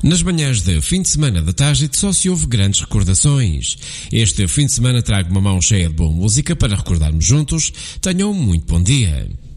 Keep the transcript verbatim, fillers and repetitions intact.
Nas manhãs de fim de semana da Tágite só se houve grandes recordações. Este fim de semana trago uma mão cheia de boa música para recordarmos juntos. Tenham um muito bom dia.